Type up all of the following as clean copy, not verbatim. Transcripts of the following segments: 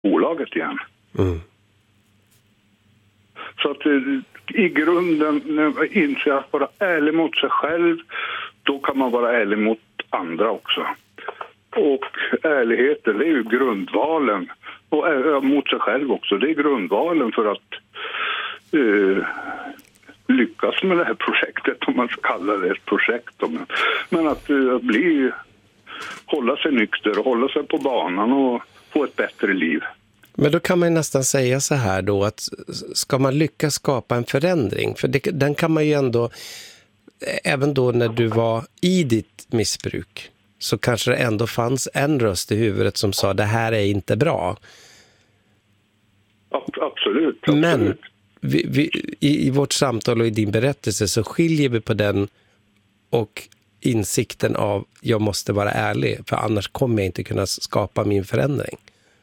bolaget igen. Mm. Så att i grunden inser att vara ärlig mot sig själv, då kan man vara ärlig mot andra också. Och ärligheten, det är ju grundvalen. Och mot sig själv också, det är grundvalen för att lyckas med det här projektet, om man ska kalla det ett projekt. Men att hålla sig nykter och hålla sig på banan och få ett bättre liv. Men då kan man nästan säga så här då, att ska man lyckas skapa en förändring, för den kan man ju ändå, även då när du var i ditt missbruk, så kanske det ändå fanns en röst i huvudet som sa det här är inte bra. Absolut. Men i vårt samtal och i din berättelse så skiljer vi på den och insikten av jag måste vara ärlig, för annars kommer jag inte kunna skapa min förändring.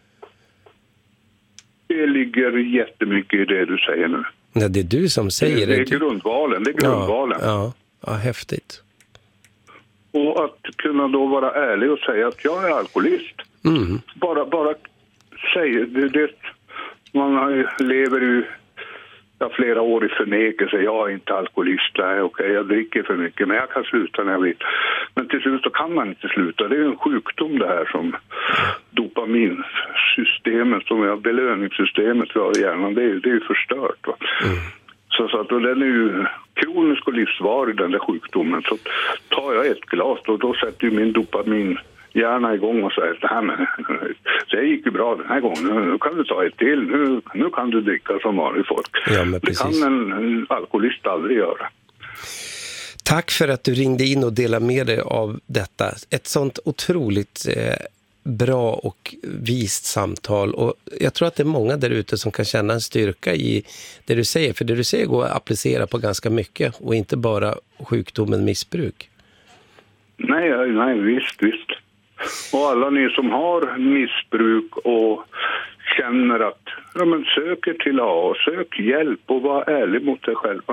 Det ligger jättemycket i det du säger nu. Nej, det är du som säger det. Det är grundvalen. Ja, häftigt. Och att kunna då vara ärlig och säga att jag är alkoholist. Mm. Bara säga det. Man lever ju flera år i förnekelse. Jag är inte alkoholist. Okej, jag dricker för mycket, men jag kan sluta när jag vill. Men till slut så kan man inte sluta. Det är en sjukdom det här som dopaminsystemet, som är belöningssystemet vi har i hjärnan. Det är ju förstört. Va? Mm. Så att, och den är ju kronisk och livsvarig, den där sjukdomen. Så tar jag ett glas då sätter ju min dopamin hjärna igång och säger så det gick ju bra den här gången, nu kan du ta ett till, nu kan du dricka som vanlig folk. Ja, men det kan en alkoholist aldrig göra. Tack för att du ringde in och delade med dig av detta. Ett sånt otroligt bra och vist samtal, och jag tror att det är många där ute som kan känna en styrka i det du säger, för det du säger går att applicera på ganska mycket och inte bara sjukdomen missbruk. Nej, visst. Och alla ni som har missbruk och känner att söker till AA, sök hjälp och var ärlig mot dig själva.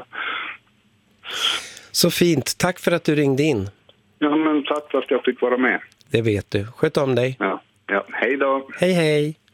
Så fint, tack för att du ringde in. Ja, men tack för att jag fick vara med. Det vet du, sköt om dig. Ja, hej då. Hej.